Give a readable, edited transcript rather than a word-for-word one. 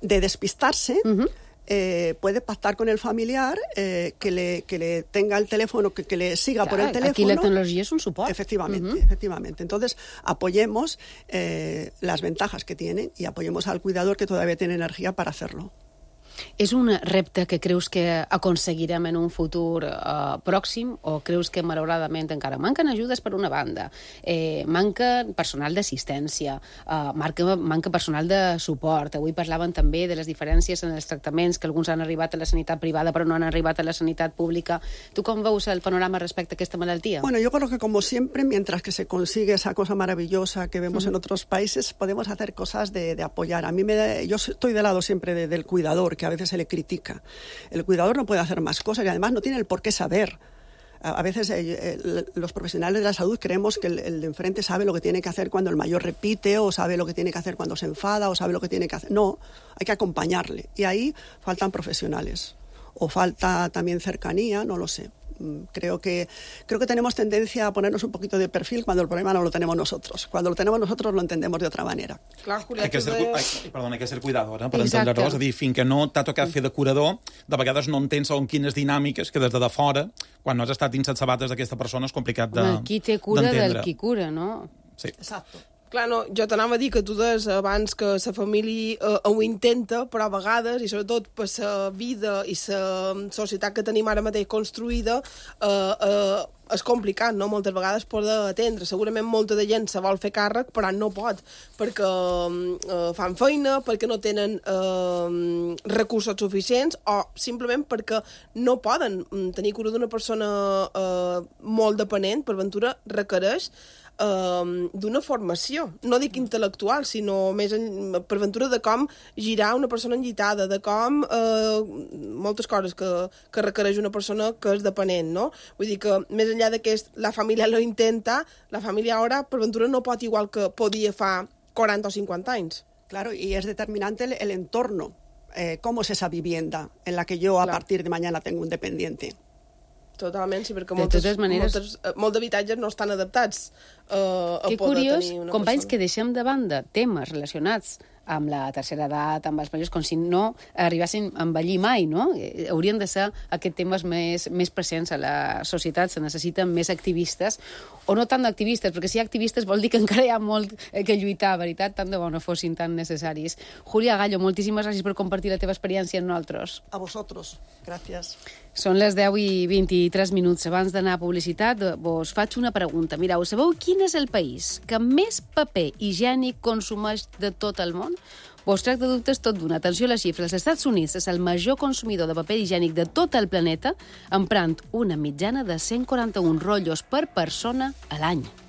de despistarse, puede pactar con el familiar que le tenga el teléfono, que le siga por el teléfono. Aquí la tecnología es un soporte. Efectivamente. Entonces, apoyemos las ventajas que tienen y apoyemos al cuidador que todavía tiene energía para hacerlo. És un repte que creus que aconseguirem en un futur pròxim o creus que malauradament encara manquen ajudes per una banda, manca personal d'assistència, manca personal de suport? Avui parlaven també de les diferències en els tractaments, que alguns han arribat a la sanitat privada però no han arribat a la sanitat pública. Tu com veus el panorama respecte a aquesta malaltia? Bueno, yo creo que como siempre, mientras que se consigue esa cosa maravillosa que vemos en otros países, podemos hacer cosas de apoyar. Yo estoy del lado siempre del cuidador, que a veces se le critica. El cuidador no puede hacer más cosas y además no tiene el por qué saber. A veces los profesionales de la salud creemos que el de enfrente sabe lo que tiene que hacer cuando el mayor repite, o sabe lo que tiene que hacer cuando se enfada, o sabe lo que tiene que hacer. No, hay que acompañarle. Y ahí faltan profesionales. O falta también cercanía, no lo sé. Creo que tenemos tendencia a ponernos un poquito de perfil cuando el problema no lo tenemos nosotros. Cuando lo tenemos nosotros lo entendemos de otra manera. Clar, Julià, hay que ser cuidadora per entendre-ho. És a dir, fins que no t'ha tocat fer de curador, de vegades no entens segons quines dinàmiques que des de fora, quan no has estat dins les sabates d'aquesta persona, és complicat d'entendre. Qui té cura del qui cura, no? Sí. Exacto. Clar, no, jo t'anava a dir que tu deies abans que la família ho intenta, però a vegades, i sobretot per la vida i la societat que tenim ara mateix construïda, és complicat, no?, moltes vegades poder atendre. Segurament molta de gent se vol fer càrrec, però no pot, perquè fan feina, perquè no tenen recursos suficients, o simplement perquè no poden tenir cura d'una persona molt dependent, per ventura requereix d'una formació, no dic intel·lectual, sinó més per ventura de com girar una persona enllitada, de com moltes coses que requereix una persona que és dependent, no? Vull dir que més enllà de que la família lo intenta, la família ara per ventura no pot igual que podia fa 40 o 50 anys. Claro, y es determinante el entorno, cómo es esa vivienda en la que yo a partir de mañana tengo un dependiente. Totalment, sí, perquè molts habitatges no estan adaptats a poder tenir una persona. Que curiós, companys, que deixem de banda temes relacionats amb la tercera edat, amb els majors, com si no arribessin a envellir mai, no? Haurien de ser aquests temes més presents a la societat, se necessiten més activistes, o no tant d'activistes, perquè si hi ha activistes vol dir que encara hi ha molt que lluitar, veritat, tant de bo no fossin tan necessaris. Julià Gallo, moltíssimes gràcies per compartir la teva experiència amb nosaltres. A vosotros, gràcies. Són les 10:23. Abans d'anar a publicitat, vos faig una pregunta. Mireu, sabeu quin és el país que més paper higiènic consumeix de tot el món? Vos trec de dubtes tot d'una. Atenció a les xifres. Els Estats Units és el major consumidor de paper higiènic de tot el planeta, emprant una mitjana de 141 rotllos per persona a l'any.